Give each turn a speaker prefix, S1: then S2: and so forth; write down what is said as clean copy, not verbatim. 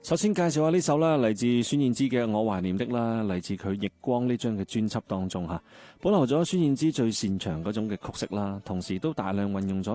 S1: 首先介紹下呢首啦，嚟自孫燕姿嘅《我懷念的》啦，嚟自佢《逆光》呢張嘅專輯當中嚇，保留咗孫燕姿最擅長嗰種嘅曲式啦，同時都大量運用咗